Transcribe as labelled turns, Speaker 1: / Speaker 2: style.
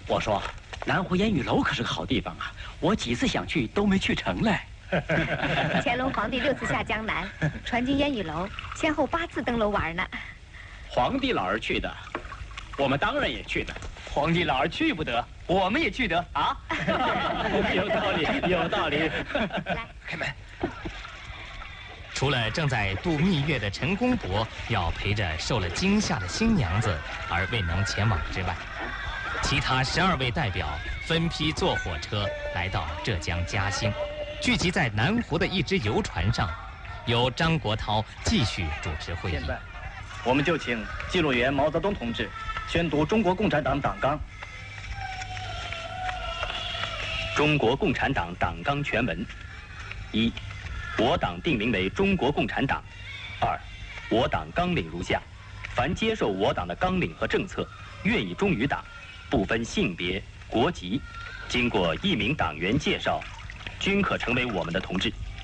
Speaker 1: 我说，南湖烟雨楼可是个好地方啊，我几次想去都没去成嘞。
Speaker 2: 乾隆皇帝6次下江南，传进烟雨楼，先后8次登楼玩呢。
Speaker 1: 皇帝老儿去的，我们当然也去的。
Speaker 3: 皇帝老儿去不得，我们也去得啊！
Speaker 1: 有道理，有道理。
Speaker 2: 来，
Speaker 3: 开门。
Speaker 4: 除了正在度蜜月的陈公博要陪着受了惊吓的新娘子而未能前往之外，其他12位代表分批坐火车来到浙江嘉兴，聚集在南湖的一只游船上，由张国焘继续主持会议。
Speaker 3: 现在，我们就请记录员毛泽东同志宣读中国共产党党纲。
Speaker 5: 中国共产党党纲全文：一，我党定名为中国共产党。2，我党纲领如下：凡接受我党的纲领和政策，愿意忠于党，不分性别、国籍，经过1名党员介绍，均可成为我们的同志。